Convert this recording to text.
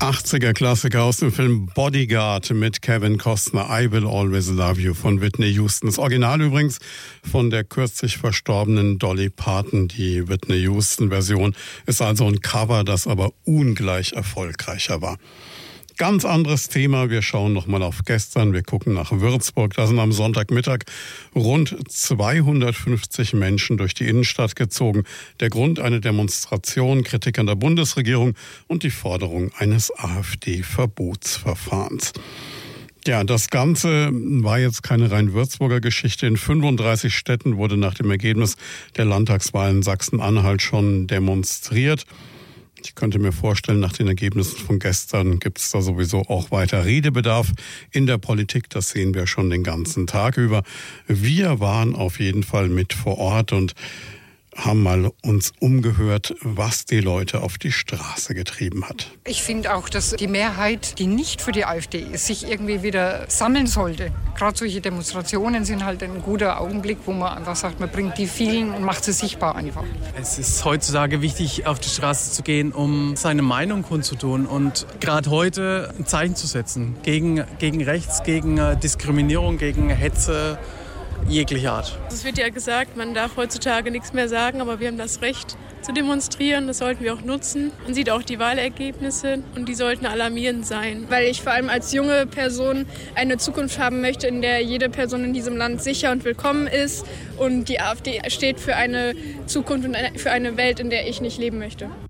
80er-Klassiker aus dem Film Bodyguard mit Kevin Costner, I Will Always Love You von Whitney Houston. Das Original übrigens von der kürzlich verstorbenen Dolly Parton. Die Whitney Houston-Version ist also ein Cover, das aber ungleich erfolgreicher war. Ganz anderes Thema. Wir schauen nochmal auf gestern. Wir gucken nach Würzburg. Da sind am Sonntagmittag rund 250 Menschen durch die Innenstadt gezogen. Der Grund: eine Demonstration, Kritik an der Bundesregierung und die Forderung eines AfD-Verbotsverfahrens. Ja, das Ganze war jetzt keine rein Würzburger Geschichte. In 35 Städten wurde nach dem Ergebnis der Landtagswahlen in Sachsen-Anhalt schon demonstriert. Ich könnte mir vorstellen, nach den Ergebnissen von gestern gibt es da sowieso auch weiter Redebedarf in der Politik. Das sehen wir schon den ganzen Tag über. Wir waren auf jeden Fall mit vor Ort und haben mal uns umgehört, was die Leute auf die Straße getrieben hat. Ich finde auch, dass die Mehrheit, die nicht für die AfD ist, sich irgendwie wieder sammeln sollte. Gerade solche Demonstrationen sind halt ein guter Augenblick, wo man einfach sagt, man bringt die vielen und macht sie sichtbar einfach. Es ist heutzutage wichtig, auf die Straße zu gehen, um seine Meinung kundzutun und gerade heute ein Zeichen zu setzen gegen Rechts, gegen Diskriminierung, gegen Hetze jeglicher Art. Es wird ja gesagt, man darf heutzutage nichts mehr sagen, aber wir haben das Recht zu demonstrieren. Das sollten wir auch nutzen. Man sieht auch die Wahlergebnisse und die sollten alarmierend sein. Weil ich vor allem als junge Person eine Zukunft haben möchte, in der jede Person in diesem Land sicher und willkommen ist. Und die AfD steht für eine Zukunft und für eine Welt, in der ich nicht leben möchte.